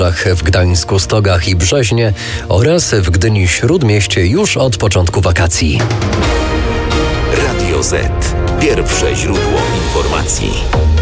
w Gdańsku, Stogach i Brzeźnie oraz w Gdyni Śródmieście już od początku wakacji. Radio Z. Pierwsze źródło informacji.